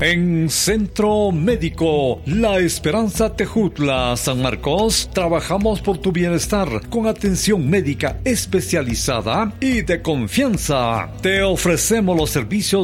En Centro Médico La Esperanza Tejutla, San Marcos, trabajamos por tu bienestar con atención médica especializada y de confianza. Te ofrecemos los servicios